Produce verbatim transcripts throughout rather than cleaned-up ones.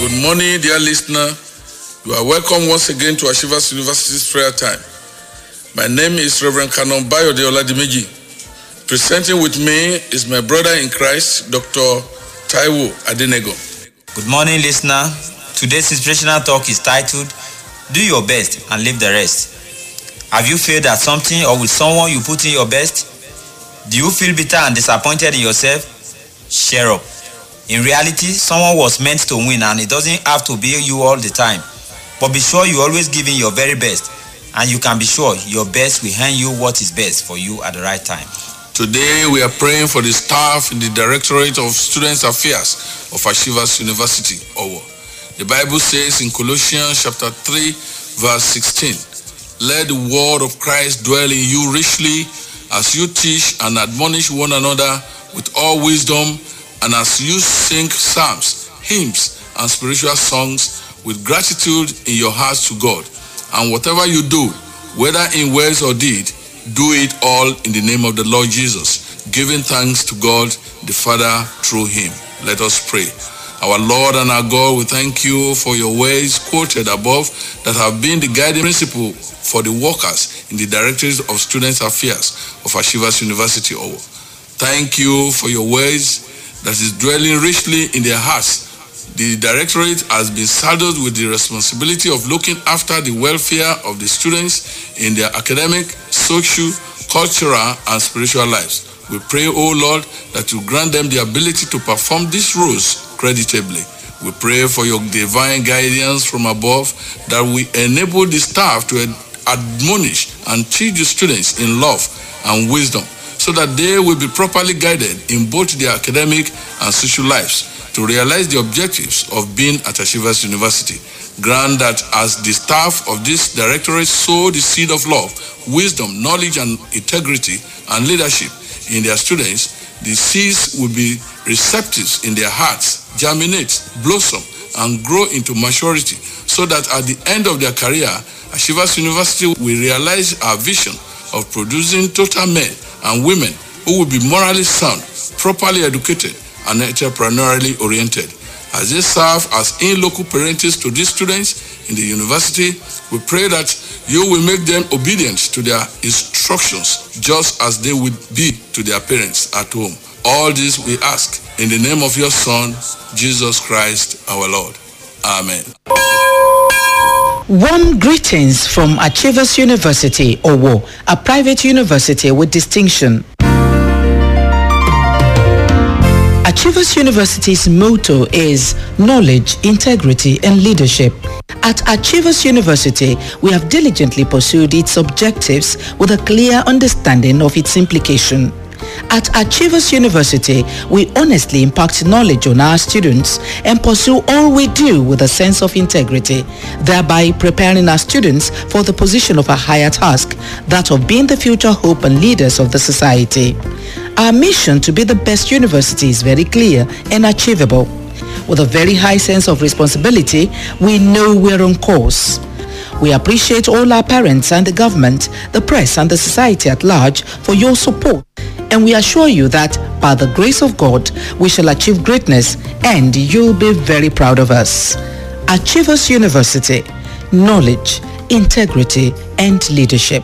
Good morning, dear listener. You are welcome once again to Achievers University's prayer time. My name is Reverend Canon Bayode Oladimeji. Presenting with me is my brother in Christ, Doctor Taiwo Adenego. Good morning, listener. Today's inspirational talk is titled, Do Your Best and Leave the Rest. Have you failed at something or with someone you put in your best? Do you feel bitter and disappointed in yourself? Share up. In reality, someone was meant to win and it doesn't have to be you all the time. But be sure you always give in your very best, and you can be sure your best will hand you what is best for you at the right time. Today we are praying for the staff in the Directorate of Students Affairs of Achievers University, Owo. The Bible says in Colossians chapter three, verse sixteen, let the word of Christ dwell in you richly as you teach and admonish one another with all wisdom, and as you sing psalms, hymns, and spiritual songs with gratitude in your hearts to God. And whatever you do, whether in words or deed, do it all in the name of the Lord Jesus, giving thanks to God the Father through him. Let us pray. Our Lord and our God, we thank you for your words quoted above that have been the guiding principle for the workers in the Directorate of Students Affairs of Achievers University, Owo. Thank you for your words that is dwelling richly in their hearts. The Directorate has been saddled with the responsibility of looking after the welfare of the students in their academic, social, cultural, and spiritual lives. We pray, O Lord, that you grant them the ability to perform these roles creditably. We pray for your divine guidance from above that we enable the staff to admonish and teach the students in love and wisdom, so that they will be properly guided in both their academic and social lives to realize the objectives of being at Achievers University. Grant that as the staff of this directorate sow the seed of love, wisdom, knowledge, and integrity and leadership in their students, the seeds will be receptive in their hearts, germinate, blossom, and grow into maturity, so that at the end of their career, Achievers University will realize our vision of producing total men and women who will be morally sound, properly educated, and entrepreneurially oriented. As they serve as in-local parents to these students in the university, we pray that you will make them obedient to their instructions, just as they would be to their parents at home. All this we ask in the name of your Son, Jesus Christ, our Lord. Amen. Warm greetings from Achievers University, Owo, a private university with distinction. Achievers University's motto is knowledge, integrity, and leadership. At Achievers University, we have diligently pursued its objectives with a clear understanding of its implication. At Achievers University, we honestly impact knowledge on our students and pursue all we do with a sense of integrity, thereby preparing our students for the position of a higher task, that of being the future hope and leaders of the society. Our mission to be the best university is very clear and achievable. With a very high sense of responsibility, we know we're on course. We appreciate all our parents and the government, the press and the society at large for your support. And we assure you that, by the grace of God, we shall achieve greatness and you'll be very proud of us. Achievers University, knowledge, integrity, and leadership.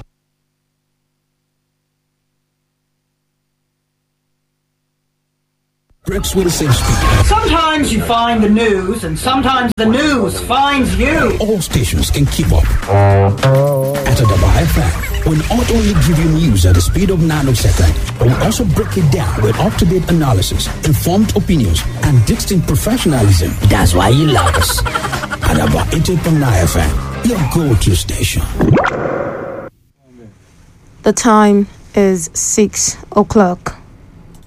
Bricks with a safe speaker. Sometimes you find the news, and sometimes the news finds you. All stations can keep up. At Adaba F M, we'll not only give you news at the speed of nanosecond, but we'll also break it down with up-to-date analysis, informed opinions, and distinct professionalism. That's why you love us. Adaba eighty-eight point nine F M, your go-to station. The time is six o'clock.